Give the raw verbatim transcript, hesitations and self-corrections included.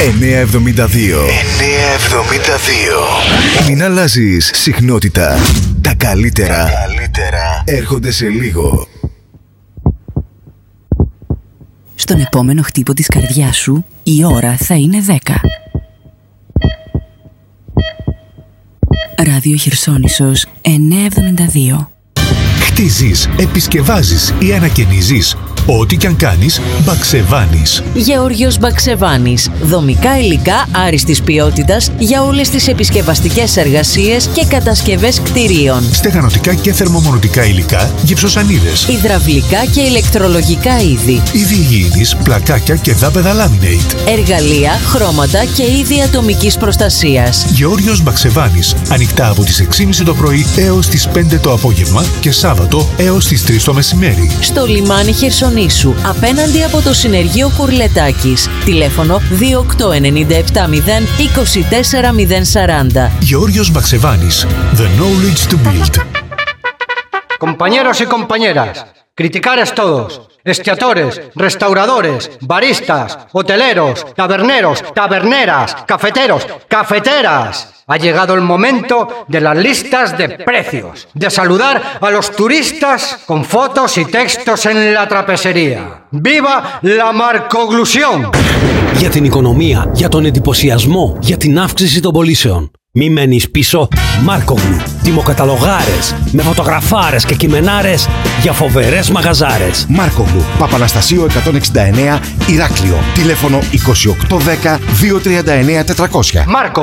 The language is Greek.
εννιακόσια εβδομήντα δύο. εννιακόσια εβδομήντα δύο. Μην αλλάζεις συχνότητα. Τα καλύτερα, Τα καλύτερα έρχονται σε λίγο. Στον επόμενο χτύπο της καρδιάς σου, η ώρα θα είναι δέκα. Ράδιο Χερσόνησος εννιακόσια εβδομήντα δύο. Χτίζεις, επισκευάζεις ή ανακαινίζεις. Ό,τι κι αν κάνεις, Μπαξεβάνης. Γεώργιος Μπαξεβάνης. Δομικά υλικά άριστης ποιότητας για όλες τις επισκευαστικές εργασίες και κατασκευές κτηρίων. Στεγανοτικά και θερμομονωτικά υλικά, γυψοσανίδες. Υδραυλικά και ηλεκτρολογικά είδη. Είδη υγιεινής, πλακάκια και δάπεδα laminate. Εργαλεία, χρώματα και είδη ατομικής προστασίας. Γεώργιος Μπαξεβάνης. Ανοιχτά από τις έξι και μισή το πρωί έως τις πέντε το απόγευμα και Σάββατο έως τις τρεις το μεσημέρι. Στο λιμάνι Χερσονήσου, απέναντι από το συνεργείο Κουρλετάκης. Τηλέφωνο δύο οκτώ εννιά επτά μηδέν είκοσι τέσσερα μηδέν σαράντα. Γεώργιος Μπαξεβάνης. The knowledge to build. Compañeros y compañeras, criticares todos, esquiadores, restauradores, baristas, hoteleros, taberneros, taberneras, cafeteros, cafeteras. Ha llegado el momento de las listas de precios, de saludar a los turistas con fotos y textos en la trapesería. ¡Viva la marcoglusión! Για την οικονομία, για τον εντυπωσιασμό, για την αύξηση των πωλήσεων. Μη μένεις πίσω. Μάρκογλου. Τιμοκαταλογάρες με φωτογραφάρες και κειμενάρες για φοβερές μαγαζάρες. Μάρκογλου. Παπαναστασίου εκατόν εξήντα εννέα Ηράκλειο. Τηλέφωνο είκοσι οκτώ δέκα δύο τριάντα εννέα τετρακόσια. Μάρκο.